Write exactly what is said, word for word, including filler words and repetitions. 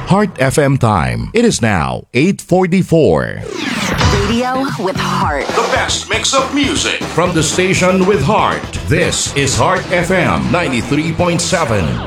Heart F M time. It is now eight forty-four. Radio with heart. The best mix of music from the station with heart. This is Heart F M ninety-three point seven.